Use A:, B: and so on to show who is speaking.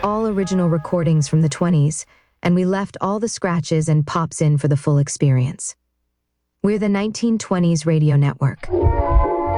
A: all original recordings from the 20s, and we left all the scratches and pops in for the full experience. We're the 1920s Radio Network.